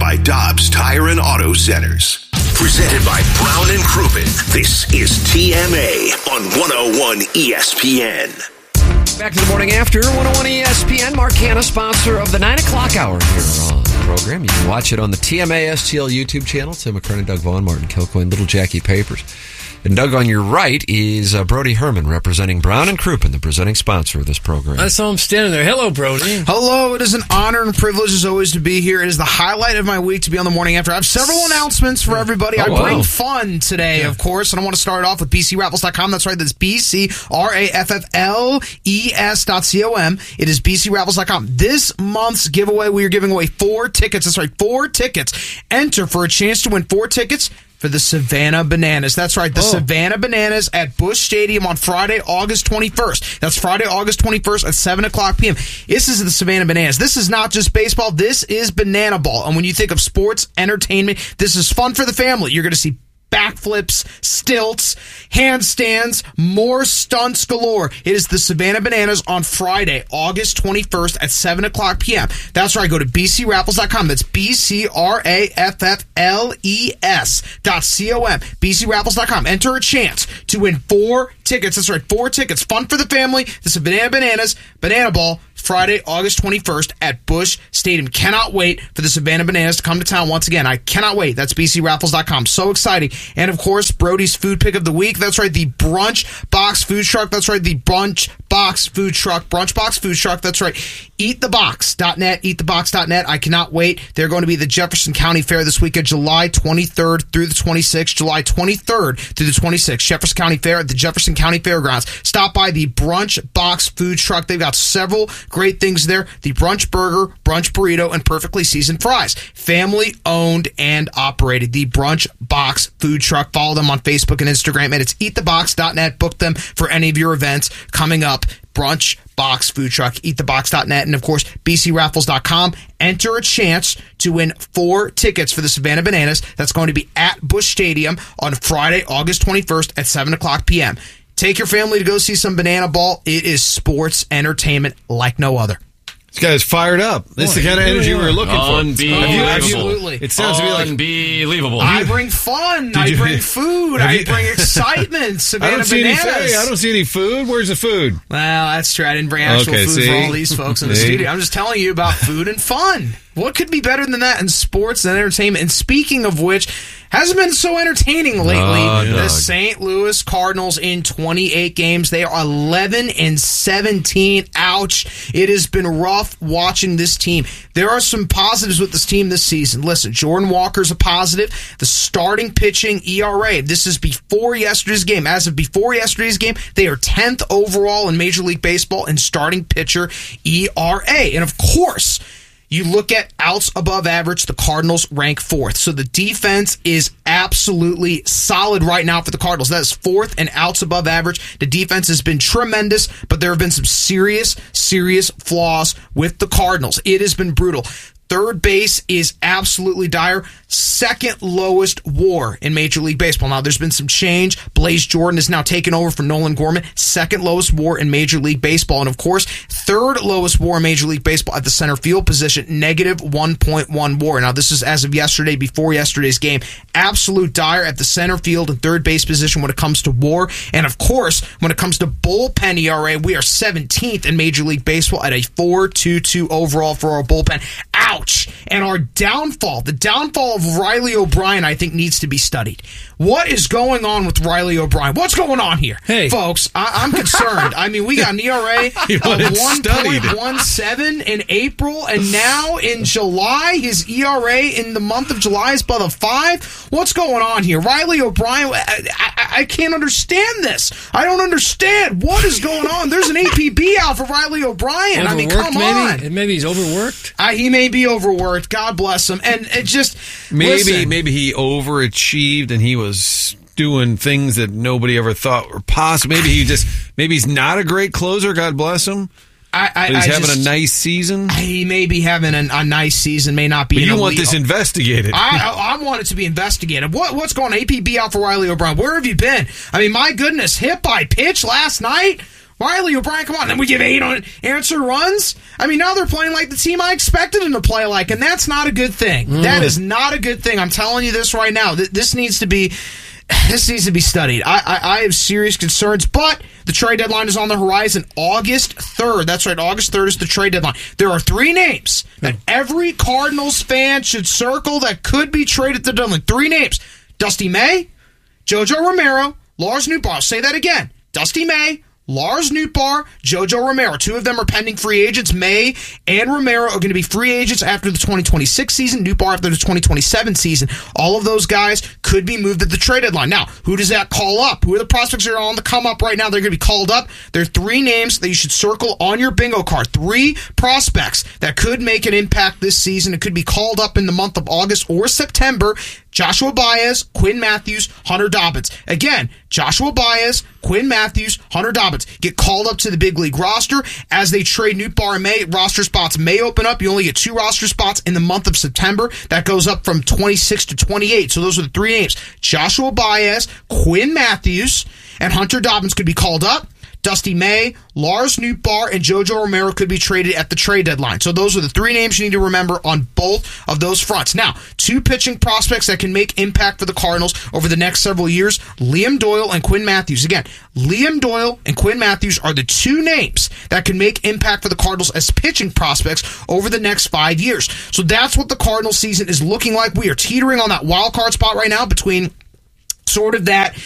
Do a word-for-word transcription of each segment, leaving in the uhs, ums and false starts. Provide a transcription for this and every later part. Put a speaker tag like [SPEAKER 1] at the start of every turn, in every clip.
[SPEAKER 1] by Dobbs Tire and Auto Centers. Presented by Brown and Crouppen. This is T M A on one oh one E S P N.
[SPEAKER 2] Back to the morning after one oh one E S P N. Mark Hanna, sponsor of the nine o'clock hour here on the program. You can watch it on the T M A S T L YouTube channel. Tim McKernan, Doug Vaughn, Martin Kilcoyne, Little Jackie Papers. And Doug, on your right is uh, Brody Herman, representing Brown and Crouppen, the presenting sponsor of this program.
[SPEAKER 3] I saw him standing there. Hello, Brody.
[SPEAKER 4] Hello. It is an honor and privilege as always to be here. It is the highlight of my week to be on the morning after. I have several announcements for everybody.
[SPEAKER 2] Oh,
[SPEAKER 4] I bring
[SPEAKER 2] wow.
[SPEAKER 4] fun today,
[SPEAKER 2] yeah.
[SPEAKER 4] of course, and I want to start off with B C Raffles dot com. That's right. That's B C R A F F L E S dot C O M. It is B C Raffles dot com. This month's giveaway, we are giving away four tickets. That's right, four tickets. Enter for a chance to win four tickets for the Savannah Bananas. That's right, the oh. Savannah Bananas at Busch Stadium on Friday, August twenty-first. That's Friday, August twenty-first at seven o'clock p.m. This is the Savannah Bananas. This is not just baseball. This is banana ball. And when you think of sports, entertainment, this is fun for the family. You're going to see backflips, stilts, handstands, more stunts galore. It is the Savannah Bananas on Friday, August twenty-first at seven o'clock p.m. That's right. Go to B C Raffles dot com. That's B C R A F F L E S dot C O M. B C Raffles dot com. Enter a chance to win four tickets. That's right. Four tickets. Fun for the family. This is Banana Bananas, Banana Ball, Friday, August twenty-first at Busch Stadium. Cannot wait for the Savannah Bananas to come to town once again. I cannot wait. That's B C Raffles dot com. So exciting. And, of course, Brody's food pick of the week. That's right, the Brunch Box Food Truck. That's right, the Brunch Box Food Truck. Brunch Box Food Truck. That's right. eat the box dot net. eat the box dot net. I cannot wait. They're going to be at the Jefferson County Fair this weekend, July twenty-third through the twenty-sixth. July twenty-third through the twenty-sixth. Jefferson County Fair at the Jefferson County Fairgrounds. Stop by the Brunch Box Food Truck. They've got several great things there. The Brunch Burger, Brunch Burrito, and perfectly seasoned fries. Family owned and operated. The Brunch Box Food Truck. Follow them on Facebook and Instagram. And it's eat the box dot net. Book them for any of your events coming up. Brunch Box Food Truck, eat the box dot net, and of course, B C Raffles dot com. Enter a chance to win four tickets for the Savannah Bananas. That's going to be at Busch Stadium on Friday, August twenty-first at seven o'clock p.m. Take your family to go see some banana ball. It is sports entertainment like no other.
[SPEAKER 5] This guy's fired up. That's Boy, the kind of energy we were looking for.
[SPEAKER 2] Unbelievable.
[SPEAKER 4] Absolutely.
[SPEAKER 5] It sounds to me like
[SPEAKER 2] unbelievable.
[SPEAKER 4] I bring fun. I you, bring food. I you, bring excitement. Savannah
[SPEAKER 5] I don't see
[SPEAKER 4] Bananas.
[SPEAKER 5] Any, I don't see any food. Where's the food?
[SPEAKER 4] Well, that's true. I didn't bring actual
[SPEAKER 5] okay,
[SPEAKER 4] food
[SPEAKER 5] see?
[SPEAKER 4] for all these folks in the
[SPEAKER 5] see?
[SPEAKER 4] studio. I'm just telling you about food and fun. What could be better than that in sports and entertainment? And speaking of which, hasn't been so entertaining lately.
[SPEAKER 5] Oh,
[SPEAKER 4] the Saint Louis Cardinals in twenty-eight games. They are eleven and seventeen. Ouch. It has been rough watching this team. There are some positives with this team this season. Listen, Jordan Walker's a positive. The starting pitching E R A. This is before yesterday's game. As of before yesterday's game, they are tenth overall in Major League Baseball in starting pitcher E R A. And of course, you look at outs above average, the Cardinals rank fourth. So the defense is absolutely solid right now for the Cardinals. That is fourth and outs above average. The defense has been tremendous, but there have been some serious, serious flaws with the Cardinals. It has been brutal. Third base is absolutely dire. Second lowest WAR in Major League Baseball. Now, there's been some change. Blaze Jordan is now taken over for Nolan Gorman. Second lowest WAR in Major League Baseball. And, of course, third lowest WAR in Major League Baseball at the center field position, negative one point one WAR. Now, this is as of yesterday, before yesterday's game. Absolute dire at the center field and third base position when it comes to WAR. And, of course, when it comes to bullpen E R A, we are seventeenth in Major League Baseball at a four point two two overall for our bullpen. Ouch. And our downfall, the downfall of Riley O'Brien, I think needs to be studied. What is going on with Riley O'Brien? What's going on here?
[SPEAKER 3] Hey.
[SPEAKER 4] Folks, I, I'm concerned. I mean, we got an E R A of one point one seven in April, and now in July, his E R A in the month of July is above a five. What's going on here? Riley O'Brien, I, I, I can't understand this. I don't understand. What is going on? There's an A P B out for Riley O'Brien.
[SPEAKER 3] Overworked,
[SPEAKER 4] I mean, come
[SPEAKER 3] maybe?
[SPEAKER 4] on.
[SPEAKER 3] Maybe he's overworked?
[SPEAKER 4] Uh, he may be overworked. God bless him. And it just,
[SPEAKER 5] maybe
[SPEAKER 4] listen.
[SPEAKER 5] maybe he overachieved and he was doing things that nobody ever thought were possible. Maybe he just maybe he's not a great closer. God bless him.
[SPEAKER 4] I, I,
[SPEAKER 5] but he's
[SPEAKER 4] I
[SPEAKER 5] having
[SPEAKER 4] just,
[SPEAKER 5] a nice season.
[SPEAKER 4] He may be having a, a nice season. May not be.
[SPEAKER 5] But you
[SPEAKER 4] elite.
[SPEAKER 5] want this investigated.
[SPEAKER 4] I, I, I want it to be investigated. What what's going on? A P B out for Riley O'Brien. Where have you been? I mean, my goodness, hit by pitch last night. Riley O'Brien, come on. Then we give eight on answer runs. I mean, now they're playing like the team I expected them to play like, and that's not a good thing. Mm. That is not a good thing. I'm telling you this right now. This needs to be this needs to be studied. I, I, I have serious concerns, but the trade deadline is on the horizon, August third. That's right, August third is the trade deadline. There are three names that every Cardinals fan should circle that could be traded at the deadline. Three names: Dusty May, Jojo Romero, Lars Nootbaar. I'll say that again. Dusty May, Lars Nootbaar, Jojo Romero. Two of them are pending free agents. May and Romero are going to be free agents after the twenty twenty-six season, Nootbaar after the twenty twenty-seven season. All of those guys could be moved at the trade deadline. Now, who does that call up? Who are the prospects that are on the come up right now? They're going to be called up. There are three names that you should circle on your bingo card. Three prospects that could make an impact this season. It could be called up in the month of August or September. Joshua Baez, Quinn Matthews, Hunter Dobbins. Again, Joshua Baez, Quinn Matthews, Hunter Dobbins get called up to the big league roster. As they trade Nootbaar and May, roster spots may open up. You only get two roster spots in the month of September. That goes up from twenty-six to twenty-eight. So those are the three names. Joshua Baez, Quinn Matthews, and Hunter Dobbins could be called up. Dusty May, Lars Nootbaar, and Jojo Romero could be traded at the trade deadline. So those are the three names you need to remember on both of those fronts. Now, two pitching prospects that can make impact for the Cardinals over the next several years, Liam Doyle and Quinn Matthews. Again, Liam Doyle and Quinn Matthews are the two names that can make impact for the Cardinals as pitching prospects over the next five years. So that's what the Cardinals season is looking like. We are teetering on that wild card spot right now between sort of that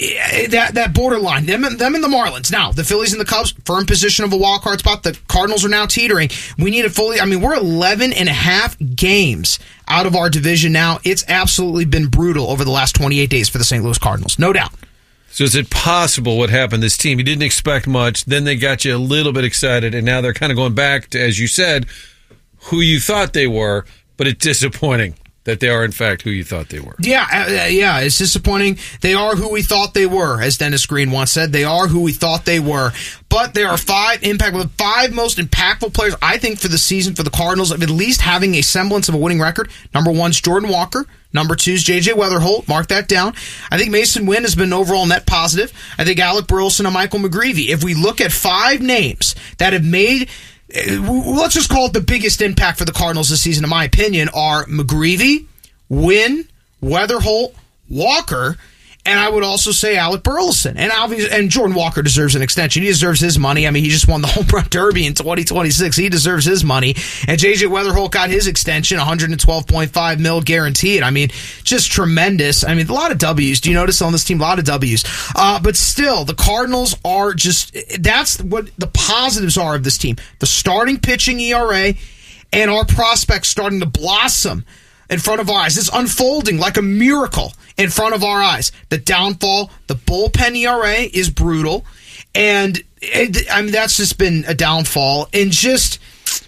[SPEAKER 4] that that borderline, them, them and the Marlins. Now, the Phillies and the Cubs, firm position of a wild card spot. The Cardinals are now teetering. We need a fully, I mean, we're eleven and a half games out of our division now. It's absolutely been brutal over the last twenty-eight days for the Saint Louis Cardinals, no doubt.
[SPEAKER 5] So is it possible what happened this team? You didn't expect much, then they got you a little bit excited, and now they're kind of going back to, as you said, who you thought they were, but it's disappointing that they are, in fact, who you thought they were.
[SPEAKER 4] Yeah, uh, yeah, it's disappointing. They are who we thought they were, as Dennis Green once said. They are who we thought they were. But there are five impact, the five most impactful players, I think, for the season for the Cardinals, of at least having a semblance of a winning record. Number one is Jordan Walker. Number two is J J Weatherholt. Mark that down. I think Mason Wynn has been an overall net positive. I think Alec Burleson and Michael McGreevy. If we look at five names that have made, let's just call it the biggest impact for the Cardinals this season, in my opinion, are McGreevy, Wynn, Weatherholt, Walker, and I would also say Alec Burleson. And obviously, and Jordan Walker deserves an extension. He deserves his money. I mean, he just won the Home Run Derby in twenty twenty-six. He deserves his money. And J J Weatherholt got his extension, one hundred twelve point five mil guaranteed. I mean, just tremendous. I mean, a lot of W's. Do you notice on this team? A lot of W's. Uh, but still, the Cardinals are just, that's what the positives are of this team. The starting pitching E R A and our prospects starting to blossom in front of our eyes. It's unfolding like a miracle in front of our eyes. The downfall, the bullpen E R A is brutal. And it, I mean, that's just been a downfall. And just,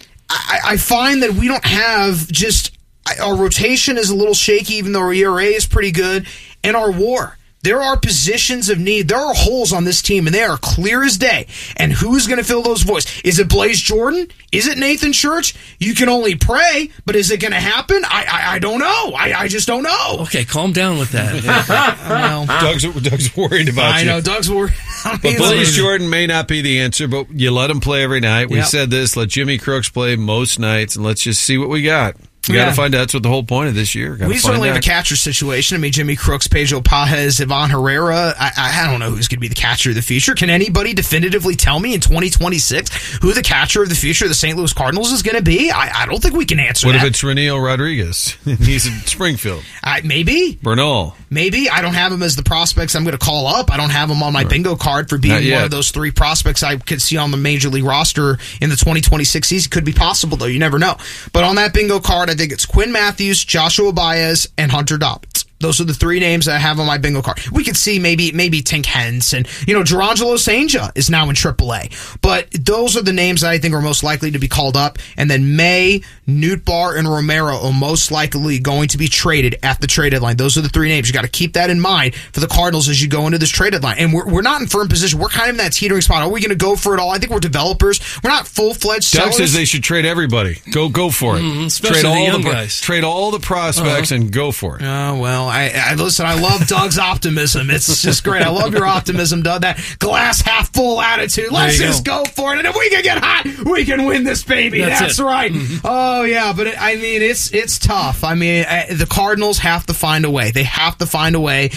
[SPEAKER 4] I, I find that we don't have just, our rotation is a little shaky, even though our E R A is pretty good. And our WAR. There are positions of need. There are holes on this team, and they are clear as day. And who's going to fill those voids? Is it Blaze Jordan? Is it Nathan Church? You can only pray, but is it going to happen? I, I I don't know. I, I just don't know.
[SPEAKER 3] Okay, calm down with that.
[SPEAKER 5] well, Doug's, Doug's worried about
[SPEAKER 4] I
[SPEAKER 5] you.
[SPEAKER 4] I know, Doug's worried.
[SPEAKER 5] But Blaze Jordan may not be the answer, but you let him play every night. We
[SPEAKER 4] Yep.
[SPEAKER 5] said this, let Jimmy Crooks play most nights, and let's just see what we got. We
[SPEAKER 4] Yeah.
[SPEAKER 5] got to find out. That's what the whole point of this year. Gotta
[SPEAKER 4] We
[SPEAKER 5] find
[SPEAKER 4] certainly have a
[SPEAKER 5] out.
[SPEAKER 4] catcher situation. I mean, Jimmy Crooks, Pedro Pajes, Ivan Herrera. I, I, I don't know who's going to be the catcher of the future. Can anybody definitively tell me in twenty twenty-six who the catcher of the future of the Saint Louis Cardinals is going to be? I, I don't think we can answer
[SPEAKER 5] What
[SPEAKER 4] that.
[SPEAKER 5] if it's Renio Rodriguez? He's in Springfield.
[SPEAKER 4] I, maybe.
[SPEAKER 5] Bernal.
[SPEAKER 4] Maybe. I don't have him as the prospects I'm going to call up. I don't have him on my bingo card for
[SPEAKER 5] Not
[SPEAKER 4] being
[SPEAKER 5] yet.
[SPEAKER 4] one of those three prospects I could see on the Major League roster in the twenty twenty-six season. Could be possible, though. You never know. But on that bingo card, I think it's Quinn Matthews, Joshua Baez, and Hunter Dobbins. Those are the three names that I have on my bingo card. We could see maybe maybe Tink Hens and, you know, Gerangelo Sanger is now in triple A. But those are the names that I think are most likely to be called up. And then May, Nootbaar, and Romero are most likely going to be traded at the trade deadline. Those are the three names. You got to keep that in mind for the Cardinals as you go into this trade deadline. And we're, we're not in firm position. We're kind of in that teetering spot. Are we going to go for it all? I think we're developers. We're not full-fledged
[SPEAKER 5] Doug
[SPEAKER 4] sellers.
[SPEAKER 5] says they should trade everybody. Go go for it.
[SPEAKER 3] Mm, especially
[SPEAKER 5] trade
[SPEAKER 3] the
[SPEAKER 5] all
[SPEAKER 3] young
[SPEAKER 5] the
[SPEAKER 3] guys.
[SPEAKER 5] Trade all the prospects
[SPEAKER 3] Uh-huh.
[SPEAKER 5] and go for it.
[SPEAKER 4] Oh, well, I, I listen. I love Doug's optimism. It's just great. I love your optimism, Doug. That glass half full attitude. Let's just go. go for it. And if we can get hot, we can win this baby. That's, That's right. Mm-hmm. Oh yeah, but it, I mean, it's it's tough. I mean, I, the Cardinals have to find a way. They have to find a way.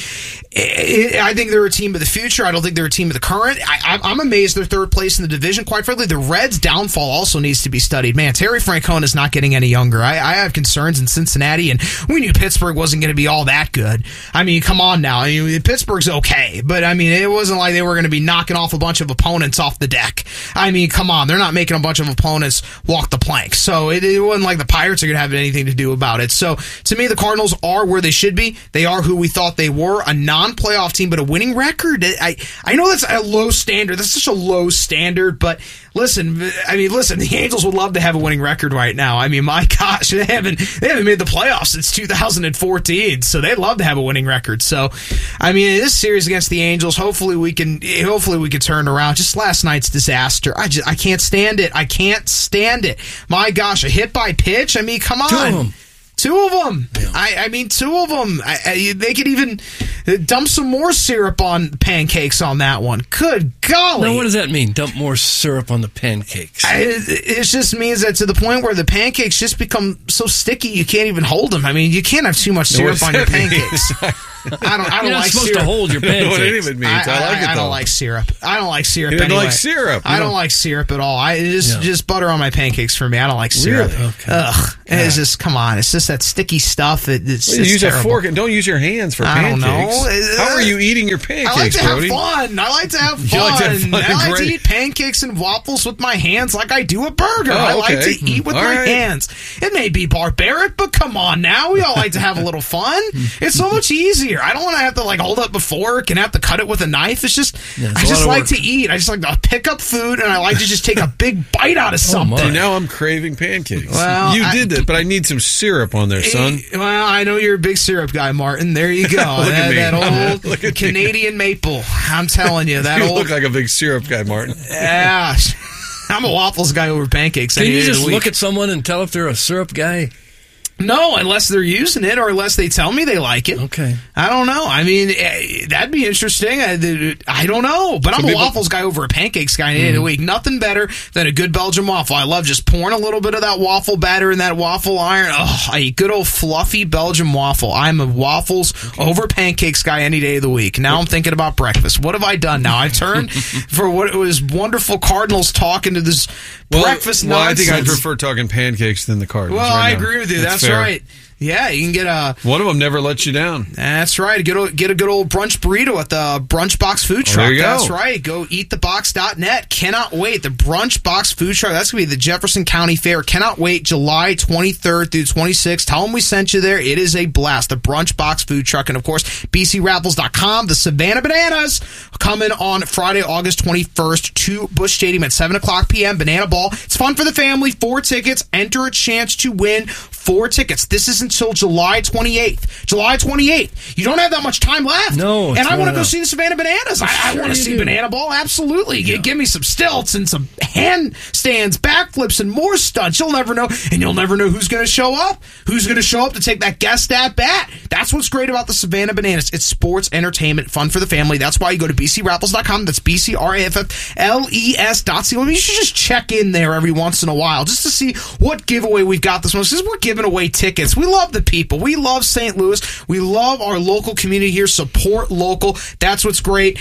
[SPEAKER 4] It, it, I think they're a team of the future. I don't think they're a team of the current. I, I'm amazed they're third place in the division. Quite frankly, the Reds' downfall also needs to be studied. Man, Terry Francona is not getting any younger. I, I have concerns in Cincinnati, and we knew Pittsburgh wasn't going to be all that good. I mean, come on now. I mean, Pittsburgh's okay, but I mean, it wasn't like they were going to be knocking off a bunch of opponents off the deck. I mean, come on. They're not making a bunch of opponents walk the plank. So it, it wasn't like the Pirates are going to have anything to do about it. So to me, the Cardinals are where they should be. They are who we thought they were, a non-playoff team, but a winning record. I, I know that's a low standard. That's such a low standard, but listen, I mean, listen, the Angels would love to have a winning record right now. I mean, my gosh, they haven't, they haven't made the playoffs since two thousand fourteen, so they'd love to have a winning record. So, I mean, this series against the Angels, hopefully we can, hopefully we can turn it around. Just last night's disaster. I just, I can't stand it. I can't stand it. My gosh, a hit by pitch. I mean, come on.
[SPEAKER 3] Two of them.
[SPEAKER 4] Two of them. Yeah. I, I mean, two of them. I, I, they could even dump some more syrup on pancakes on that one. Good golly.
[SPEAKER 3] Now, what does that mean, dump more syrup on the pancakes?
[SPEAKER 4] I, it just means that to the point where the pancakes just become so sticky you can't even hold them. I mean, you can't have too much syrup on your pancakes. I don't. I don't
[SPEAKER 3] You're not
[SPEAKER 4] like
[SPEAKER 3] supposed
[SPEAKER 4] syrup.
[SPEAKER 3] to hold your pancakes.
[SPEAKER 5] I don't know what any of it means. I,
[SPEAKER 4] I,
[SPEAKER 5] like
[SPEAKER 4] I,
[SPEAKER 5] it though.
[SPEAKER 4] I don't like syrup. I don't like syrup.
[SPEAKER 5] You don't
[SPEAKER 4] anyway.
[SPEAKER 5] like syrup.
[SPEAKER 4] I
[SPEAKER 5] No.
[SPEAKER 4] don't like syrup at all. I just
[SPEAKER 3] Yeah.
[SPEAKER 4] just butter on my pancakes for me. I don't like syrup.
[SPEAKER 3] Really? Okay.
[SPEAKER 4] Ugh. It's just come on. It's just that sticky stuff. It, it's
[SPEAKER 5] Well,
[SPEAKER 4] just
[SPEAKER 5] use
[SPEAKER 4] terrible.
[SPEAKER 5] a fork and don't use your hands for
[SPEAKER 4] I don't
[SPEAKER 5] pancakes.
[SPEAKER 4] know.
[SPEAKER 5] How are you eating your pancakes,
[SPEAKER 4] I like to
[SPEAKER 5] Brody?
[SPEAKER 4] have fun. I like to have fun.
[SPEAKER 5] You like to have fun,
[SPEAKER 4] I like
[SPEAKER 5] great.
[SPEAKER 4] to eat pancakes and waffles with my hands like I do a burger.
[SPEAKER 5] Oh,
[SPEAKER 4] I like
[SPEAKER 5] okay.
[SPEAKER 4] to eat with
[SPEAKER 5] All
[SPEAKER 4] my
[SPEAKER 5] right.
[SPEAKER 4] hands. It may be barbaric, but come on now. We all like to have a little fun. It's so much easier. I don't want to have to like hold up a fork and have to cut it with a knife. It's just,
[SPEAKER 3] Yeah, it's
[SPEAKER 4] I
[SPEAKER 3] a lot
[SPEAKER 4] just
[SPEAKER 3] of
[SPEAKER 4] like
[SPEAKER 3] work.
[SPEAKER 4] to eat. I just like to pick up food and I like to just take a big bite out of something.
[SPEAKER 3] my.
[SPEAKER 5] See, now I'm craving pancakes.
[SPEAKER 4] Well,
[SPEAKER 5] you
[SPEAKER 4] I-
[SPEAKER 5] did that, but I need some syrup on there, son.
[SPEAKER 4] Eh, Well, I know you're a big syrup guy, Martin. There you go.
[SPEAKER 5] Look
[SPEAKER 4] that,
[SPEAKER 5] at me.
[SPEAKER 4] that old
[SPEAKER 5] Look at me.
[SPEAKER 4] Canadian maple. I'm telling you, that
[SPEAKER 5] You
[SPEAKER 4] old.
[SPEAKER 5] look like a big syrup guy, Martin.
[SPEAKER 4] Yeah. I'm a waffles guy over pancakes.
[SPEAKER 3] Can
[SPEAKER 4] any
[SPEAKER 3] you
[SPEAKER 4] day of the
[SPEAKER 3] just
[SPEAKER 4] week.
[SPEAKER 3] look at someone and tell if they're a syrup guy?
[SPEAKER 4] No, unless they're using it or unless they tell me they like it.
[SPEAKER 3] Okay.
[SPEAKER 4] I don't know. I mean, eh, that'd be interesting. I, I don't know. But I'm
[SPEAKER 5] Some
[SPEAKER 4] a
[SPEAKER 5] people-
[SPEAKER 4] waffles guy over a pancakes guy any day of the week. Nothing better than a good Belgian waffle. I love just pouring a little bit of that waffle batter in that waffle iron. Oh, I eat good old fluffy Belgian waffle. I'm a waffles over pancakes guy any day of the week. Now I'm thinking about breakfast. What have I done now? I've turned for what was wonderful Cardinals talk into this
[SPEAKER 5] Well,
[SPEAKER 4] breakfast
[SPEAKER 5] well I
[SPEAKER 4] nonsense.
[SPEAKER 5] think I prefer talking pancakes than the Cardinals.
[SPEAKER 4] Well,
[SPEAKER 5] right
[SPEAKER 4] I
[SPEAKER 5] now.
[SPEAKER 4] agree with you. That's,
[SPEAKER 5] fair.
[SPEAKER 4] right. Yeah, you can get a.
[SPEAKER 5] One of them never lets you down.
[SPEAKER 4] That's right. Get a, get a good old brunch burrito at the Brunch Box Food Truck.
[SPEAKER 5] there you go.
[SPEAKER 4] That's right. Go eat the box dot net. Cannot wait. The Brunch Box Food Truck. That's going to be the Jefferson County Fair. Cannot wait. July twenty-third through twenty-sixth. Tell them we sent you there. It is a blast. The Brunch Box Food Truck. And, of course, B C Raffles dot com. The Savannah Bananas coming on Friday, August twenty-first to Busch Stadium at seven o'clock p.m. Banana Ball. It's fun for the family. Four tickets. Enter a chance to win four tickets. This is until July twenty-eighth. July twenty-eighth. You don't have that much time left.
[SPEAKER 3] No,
[SPEAKER 4] And
[SPEAKER 3] it's
[SPEAKER 4] I want to
[SPEAKER 3] running
[SPEAKER 4] go
[SPEAKER 3] out.
[SPEAKER 4] see the Savannah Bananas. I, I
[SPEAKER 3] Sure
[SPEAKER 4] want to
[SPEAKER 3] you
[SPEAKER 4] see
[SPEAKER 3] do.
[SPEAKER 4] Banana Ball. Absolutely. G- Give me some stilts and some handstands, backflips, and more stunts. You'll never know. And you'll never know who's going to show up. Who's going to show up to take that guest at bat. That's what's great about the Savannah Bananas. It's sports, entertainment, fun for the family. That's why you go to B C Raffles dot com. That's B C R A F F L E S dot C O M. You should just check in there every once in a while just to see what giveaway we've got this month. Because we're giving away tickets. We love the people. We love Saint Louis. We love our local community here. Support local. That's what's great.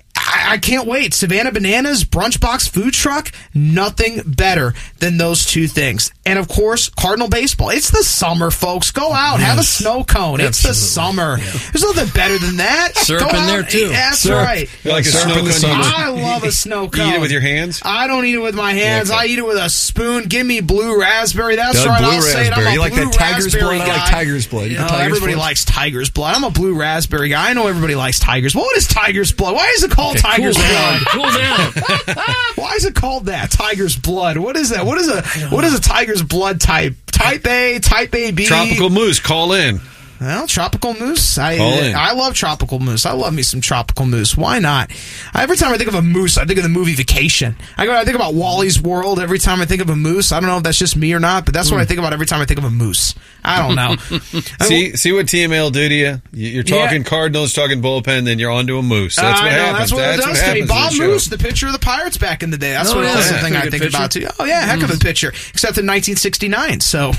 [SPEAKER 4] I, I can't wait. Savannah Bananas, Brunch Box Food Truck, nothing better than those two things. And of course, Cardinal Baseball. It's the summer, folks. Go out, have a
[SPEAKER 3] Yes.
[SPEAKER 4] snow cone. It's the summer. There's nothing better than that.
[SPEAKER 3] Syrup
[SPEAKER 4] Go
[SPEAKER 3] in
[SPEAKER 4] out.
[SPEAKER 3] there, too.
[SPEAKER 4] That's
[SPEAKER 3] Syrup.
[SPEAKER 4] right.
[SPEAKER 5] You like a
[SPEAKER 2] Syrup
[SPEAKER 5] snow
[SPEAKER 2] in the
[SPEAKER 5] cone?
[SPEAKER 2] summer.
[SPEAKER 4] I love a snow
[SPEAKER 5] You
[SPEAKER 4] cone.
[SPEAKER 5] eat it with your hands?
[SPEAKER 4] I don't eat it with my hands.
[SPEAKER 5] Okay.
[SPEAKER 4] I eat it with a spoon. Give me blue raspberry. That's
[SPEAKER 2] Doug,
[SPEAKER 4] right.
[SPEAKER 2] blue
[SPEAKER 4] I'll say it. I'm
[SPEAKER 2] raspberry.
[SPEAKER 4] a
[SPEAKER 2] You like
[SPEAKER 4] blue
[SPEAKER 2] that tiger's
[SPEAKER 4] raspberry
[SPEAKER 2] blood? I like
[SPEAKER 4] guy.
[SPEAKER 2] tiger's blood. You
[SPEAKER 4] No,
[SPEAKER 2] got tiger's
[SPEAKER 4] everybody
[SPEAKER 2] blood?
[SPEAKER 4] likes tiger's blood. I'm a blue raspberry guy. I know everybody likes tiger's blood. What is tiger's blood? Why is it called
[SPEAKER 3] Okay,
[SPEAKER 4] tiger's
[SPEAKER 3] cool
[SPEAKER 4] blood?
[SPEAKER 3] down. Cool down.
[SPEAKER 4] Why is it called that? Tiger's blood. What is that? What is a what is a tiger's blood type? Type A, type A B.
[SPEAKER 5] Tropical Moose, call in.
[SPEAKER 4] Well, tropical moose. I
[SPEAKER 5] Call in.
[SPEAKER 4] I love tropical moose. I love me some tropical moose. Why not? Every time I think of a moose, I think of the movie Vacation. I go. I think about Wally's World every time I think of a moose. I don't know if that's just me or not, but that's what I think about every time I think of a moose. I don't know.
[SPEAKER 5] See, see what T M A will do to you. You're talking
[SPEAKER 4] Yeah.
[SPEAKER 5] Cardinals, talking bullpen, then you're onto a moose. That's
[SPEAKER 4] I
[SPEAKER 5] what
[SPEAKER 4] know,
[SPEAKER 5] happens.
[SPEAKER 4] That's what
[SPEAKER 5] That's
[SPEAKER 4] it
[SPEAKER 5] what
[SPEAKER 4] does to me.
[SPEAKER 5] happens.
[SPEAKER 4] Bob
[SPEAKER 5] in the
[SPEAKER 4] Moose,
[SPEAKER 5] show.
[SPEAKER 4] the pitcher of the Pirates back in the day. That's
[SPEAKER 3] Oh,
[SPEAKER 4] what
[SPEAKER 3] yeah.
[SPEAKER 4] else
[SPEAKER 3] Yeah.
[SPEAKER 4] thing I
[SPEAKER 3] Pretty
[SPEAKER 4] think
[SPEAKER 3] good
[SPEAKER 4] about too. Oh yeah, heck of a pitcher. Except in nineteen sixty-nine. So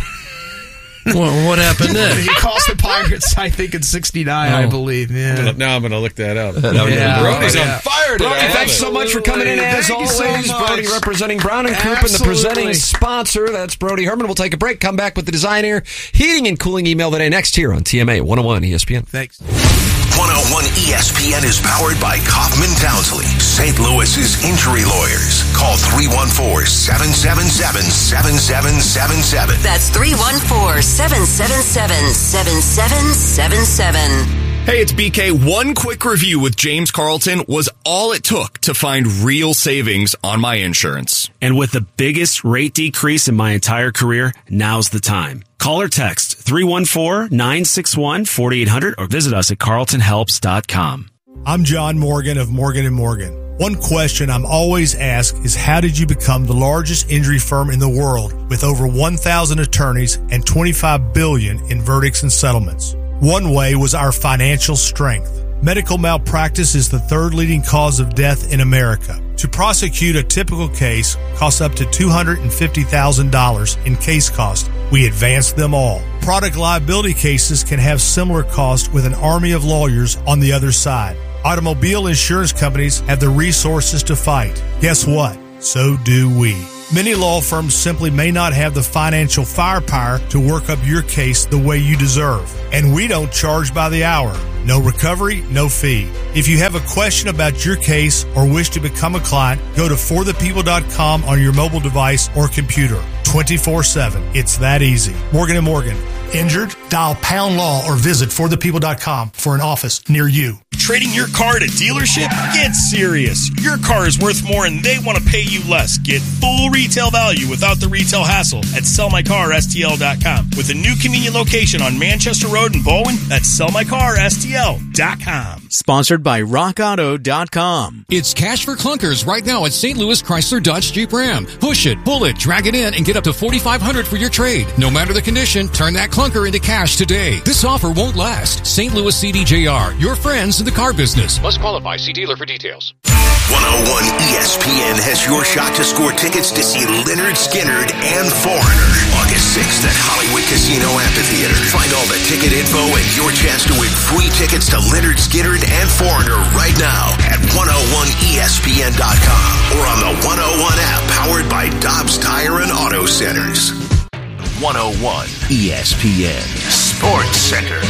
[SPEAKER 3] Well, what happened then?
[SPEAKER 4] he cost the Pirates, I think, in sixty-nine. I
[SPEAKER 3] Oh.
[SPEAKER 4] believe. Yeah.
[SPEAKER 5] Now I'm going to look that up.
[SPEAKER 4] Yeah.
[SPEAKER 5] Brody's
[SPEAKER 4] Yeah.
[SPEAKER 5] on fire today.
[SPEAKER 2] Brody,
[SPEAKER 5] I love
[SPEAKER 2] thanks
[SPEAKER 5] it.
[SPEAKER 2] so much for coming in as
[SPEAKER 4] Thank you so
[SPEAKER 2] always.
[SPEAKER 4] much.
[SPEAKER 2] Brody representing Brown and Crouppen, the
[SPEAKER 4] Absolutely.
[SPEAKER 2] presenting sponsor. That's Brody Herman. We'll take a break, come back with the Design Air Heating and Cooling email today next here on T M A one oh one E S P N.
[SPEAKER 4] Thanks.
[SPEAKER 1] one oh one E S P N is powered by Kaufman Townsley, Saint Louis's injury lawyers. Call three one four, seven seven seven, seven seven seven seven.
[SPEAKER 6] That's three one four, seven seven seven, seven seven seven seven.
[SPEAKER 7] Hey, it's B K. One quick review with James Carlton was all it took to find real savings on my insurance.
[SPEAKER 8] And with the biggest rate decrease in my entire career, now's the time. Call or text three one four, nine six one, four eight zero zero or visit us at carlton helps dot com.
[SPEAKER 9] I'm John Morgan of Morgan and Morgan. One question I'm always asked is how did you become the largest injury firm in the world with over one thousand attorneys and twenty-five billion dollars in verdicts and settlements? One way was our financial strength. Medical malpractice is the third leading cause of death in America. To prosecute a typical case costs up to two hundred fifty thousand dollars in case cost. We advance them all. Product liability cases can have similar costs with an army of lawyers on the other side. Automobile insurance companies have the resources to fight. Guess what? So do we. Many law firms simply may not have the financial firepower to work up your case the way you deserve. And we don't charge by the hour. No recovery, no fee. If you have a question about your case or wish to become a client, go to for the people dot com on your mobile device or computer. twenty-four seven. It's that easy. Morgan and Morgan. Injured? Dial pound law or visit for the people dot com for an office near you.
[SPEAKER 10] Trading your car at a dealership? Get serious. Your car is worth more and they want to pay you less. Get full retail value without the retail hassle at sell my car S T L dot com. With a new convenient location on Manchester Road in Baldwin, that's sell my car S T L dot com.
[SPEAKER 11] Sponsored by rock auto dot com.
[SPEAKER 12] It's cash for clunkers right now at Saint Louis Chrysler Dodge Jeep Ram. Push it, pull it, drag it in, and get up to forty-five hundred dollars for your trade. No matter the condition, turn that clunker into cash today. This offer won't last. Saint Louis C D J R, your friends in the car business. Must qualify. See dealer for details.
[SPEAKER 1] one oh one E S P N has your shot to score tickets to see Lynyrd Skynyrd and Foreigner August sixth at Hollywood Casino Amphitheater. Find all the ticket info and your chance to win free tickets to Lynyrd Skynyrd and Foreigner right now at one oh one E S P N dot com or on the one oh one app powered by Dobbs Tire and Auto Centers. one oh one E S P N Sports Center.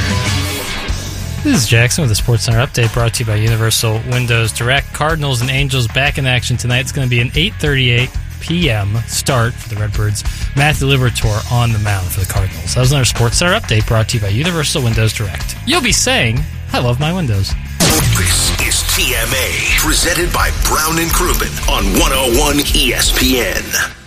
[SPEAKER 13] This is Jackson with the Sports Center update brought to you by Universal Windows Direct. Cardinals and Angels back in action tonight. It's going to be an eight thirty-eight p.m. start for the Redbirds. Matthew Liberatore on the mound for the Cardinals. That was another Sports Center update brought to you by Universal Windows Direct. You'll be saying, I love my windows.
[SPEAKER 1] This is T M A, presented by Brown and Crouppen on one oh one E S P N.